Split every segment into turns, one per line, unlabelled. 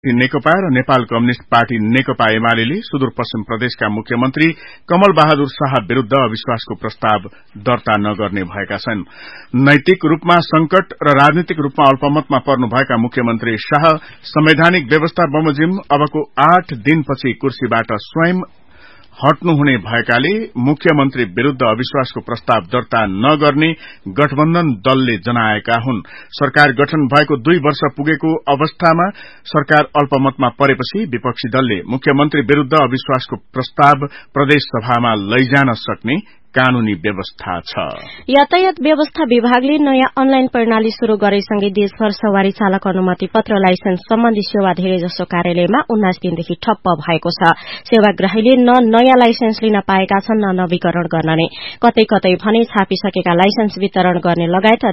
नेकपा र Nepal communist party नेकपा एमाले सुदूरपश्चिम प्रदेशका मुख्यमन्त्री कमल बहादुर शाह विरूद्ध अविश्वासको प्रस्ताव दर्ता नगर्ने भएका छन्। नैतिक रूपमा संकट र राजनीतिक रूपमा अल्पमतमा पर्नुभएका मुख्यमन्त्री शाह संवैधानिक व्यवस्था बमोजिम अबको 8 दिनपछि कुर्सीबाट स्वयं हट्नुहुने भएकाले मुख्यमन्त्री विरूद्ध अविश्वासको प्रस्ताव दर्ता नगर्ने गठबन्धन दलले जनाएका हुन्। सरकार गठन भएको 2 वर्ष पुगेको अवस्थामा सरकार अल्पमतमा परेपछि विपक्षी दलले मुख्यमन्त्री विरूद्ध अविश्वासको प्रस्ताव प्रदेश सभामा लैजान सक्ने कानूनी व्यवस्था छ।
यातायात व्यवस्था विभागले नयाँ अनलाइन प्रणाली शुरू गरेसँगै देशभर सवारी चालक अनुमति पत्र लाइसेन्स सम्बन्धी सेवा धेरैजसो कार्यालयमा 19 दिनदेखि ठप्प भएको छ। सेवाग्राहीले न नयाँ लाइसेन्स लिन पाएका छन् न नवीकरण गर्न नै। कतै कतै भने छापिसकेका लाइसेन्स वितरण गर्ने लगायत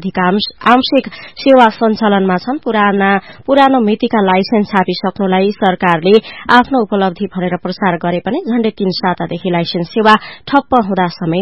आंशिक सेवा सञ्चालनमा छन्। पुरानो मितिका लाइसेन्स छापिसक्नुलाई सरकारले आफ्नो उपलब्धि भनेर प्रचार गरे पनि झण्डै 3 सातादेखि लाइसेन्स सेवा ठप्प हुँदा समेत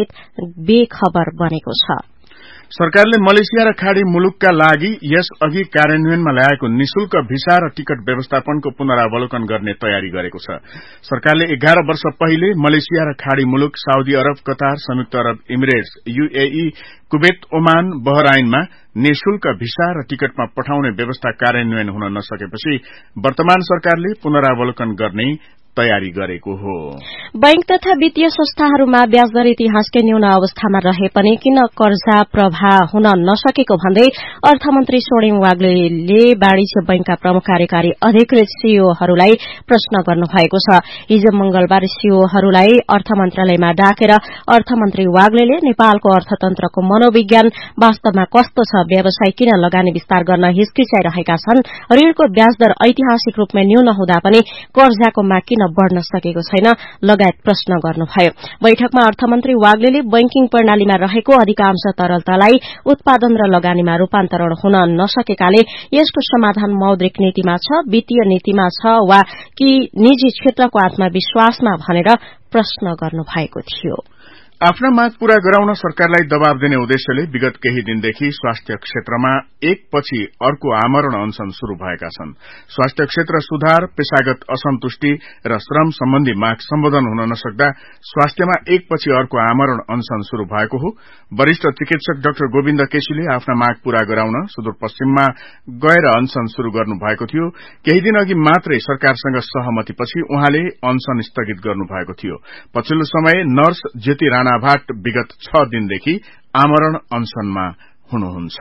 बेखबर बनेको छ।
सरकारले मलेसिया र खाड़ी मुलुकका लागि यस अघि कार्यान्वयनमा ल्याएको निशुल्क भिसा र टिकट व्यवस्थापनको पुनरावलोकन गर्ने तयारी गरेको छ। सरकारले 11 वर्ष पहिले मलेसिया र खाड़ी मुलुक साउदी अरब, कतार, संयुक्त अरब इमिरेट्स, यूएई, कुवेत, ओमान, बहराइनमा निशुल्क भिसा र टिकटमा पठाउने व्यवस्था कार्यान्वयन हुन नसकेपछि वर्तमान सरकारले पुनरावलोकन गर्ने तयारी गरेको हो।
बैंक तथा वित्तीय संस्थाहरूमा ब्याजदर इतिहासकै न्यून अवस्थामा रहे पनि किन कर्जा प्रवाह हुन नसकेको भन्दै अर्थमन्त्री स्वर्णिम वाग्लेले वाणिज्य बैंकका प्रमुख कार्यकारी अधिकृत सीईओहरूलाई प्रश्न गर्नुभएको छ। हिजो मंगलबार सीईओहरूलाई अर्थ मन्त्रालयमा डाकेर अर्थमन्त्री वाग्लेले नेपालको अर्थतन्त्रको मनोविज्ञान वास्तवमा कस्तो छ, व्यवसाय किन लगानी विस्तार गर्न हिचकिचाइरहेका छन्, ऋणको ब्याजदर ऐतिहासिक रूपमा न्यून हुँदा पनि कर्जाको माग किन बढ़न सकेको छैन लगायत प्रश्न गर्नुभयो। बैठकमा अर्थमन्त्री वाग्लेले बैंकिङ प्रणालीमा रहेको अधिकांश तरलतालाई उत्पादन र लगानीमा रूपान्तरण हुन नसकेकाले यसको समाधान मौद्रिक नीतिमा छ, वित्तीय नीतिमा छ वा कि निजी क्षेत्रको आत्मविश्वासमा भनेर प्रश्न गर्नुभएको थियो।
आफ्ना माग पूरा गराउन सरकारलाई दबाव दिने उद्देश्यले विगत केही दिनदेखि स्वास्थ्य क्षेत्रमा एकपछि अर्को आमरण अनशन शुरू भएका छन्। स्वास्थ्य क्षेत्र सुधार, पेशागत असन्तुष्टि र श्रम सम्बन्धी माग सम्बोधन हुन नसक्दा स्वास्थ्यमा एकपछि अर्को आमरण अनशन शुरू भएको हो। वरिष्ठ चिकित्सक डाक्टर गोविन्द केसीले आफ्ना माग पूरा गराउन सुदूरपश्चिममा गएर अनशन शुरू गर्नु भएको थियो। केही दिन अघि मात्रै सरकारसँग सहमतिपछि उहाँले अनशन स्थगित गर्नुभएको थियो। पछिल्लो समय नर्स ज्योति भाट विगत 6 दिनदेखि आमरण अनशनमा हुनुहुन्छ।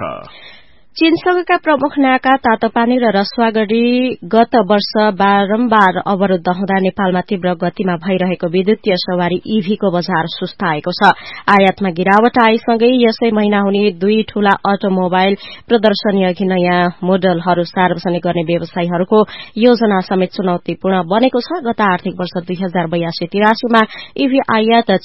चीनसँगका प्रमुख नाका तातोपानी र रसुवागढ़ी गत वर्ष बारम्बार अवरूद्ध हुँदा नेपालमा तीव्र गतिमा भइरहेको विद्युतीय सवारी ईभीको बजार सुस्ताएको छ। आयातमा गिरावट आएसँगै यसै महिना हुने 2 ठूला अटोमोबाइल प्रदर्शनी अघि नयाँ मोडलहरू सार्वजनिक गर्ने व्यवसायीहरूको योजना समेत चुनौतीपूर्ण बनेको छ। गत आर्थिक वर्ष 2082-83 मा ईभी आयात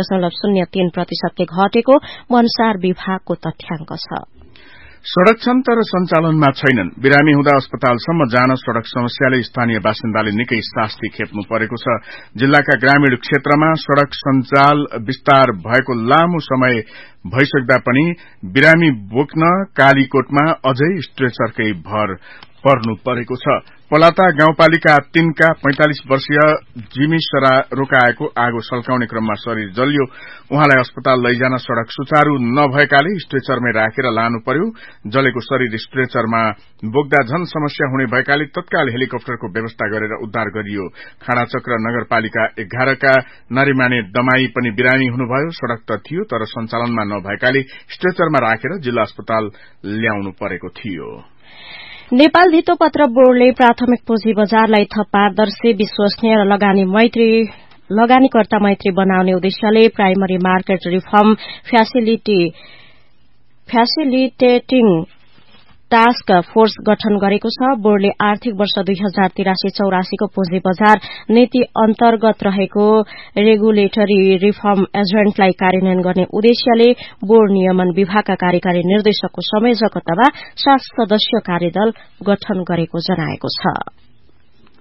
24.03% घटेको अनुसार विभागको तथ्याङ्क छ।
सड़क छन् तर सञ्चालनमा छैनन्। बिरामी हुँदा अस्पतालसम्म जान सड़क समस्याले स्थानीय बासिन्दाले निकै शास्ति खेप्नु परेको छ। जिल्लाका ग्रामीण क्षेत्रमा सड़क सञ्जाल विस्तार भएको लामो समय भइसक्दा पनि बिरामी बोक्न कालीकोटमा अझै स्ट्रेचरकै भर पर्नु परेको छ। पलाता गाउँपालिका 3 का 45 वर्षीय जिमी सरा रोकाएको आगो सल्काउने क्रममा शरीर जलियो। उहाँलाई अस्पताल लैजान सड़क सुचारू नभएकाले स्ट्रेचरमै राखेर लानु पर्यो। जलेको शरीर स्ट्रेचरमा बोक्दा झन समस्या हुने भएकाले तत्काल हेलिकप्टरको व्यवस्था गरेर उद्धार गरियो। खाडाचक्र नगरपालिका 11 का नरिमाने दमाई पनि बिरामी हुनुभयो। सड़क त थियो तर सञ्चालनमा नभएकाले स्ट्रेचरमा राखेर जिल्ला अस्पताल ल्याउनु परेको थियो।
नेपाल धितोपत्र बोर्डले प्राथमिक पुँजी बजारलाई थप पारदर्शी, विश्वसनीय र लगानीकर्ता मैत्री बनाउने उद्देश्यले primary market reform फ्यासिलिटेटिङ task force गठन गरेको छ। बोर्डले आर्थिक वर्ष 2083-84 को पुँजी बजार नीति अन्तर्गत रहेको रेगुलेटरी रिफर्म एजेन्टलाई कार्यान्वयन गर्ने उद्देश्यले बोर्ड नियमन विभागका कार्यकारी निर्देशकको संयोजकत्वमा 7 सदस्यीय कार्यदल गठन गरेको जनाएको छ।